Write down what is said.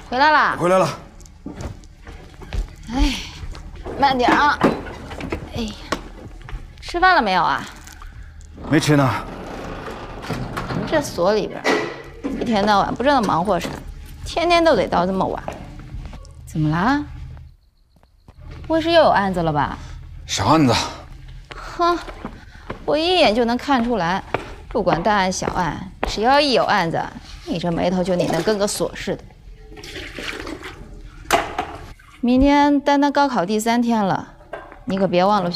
回来啦！ 回来了。 哎，慢点啊！哎呀，吃饭了没有啊？ 没吃呢。 你这所里边，一天到晚不知道忙活啥，天天都得到这么晚。怎么啦？不会是又有案子了吧？ 啥案子？ 哼，我一眼就能看出来，不管大案小案，只要一有案子，你这眉头就拧得跟个锁似的。明天丹丹高考第3天了，你可别忘了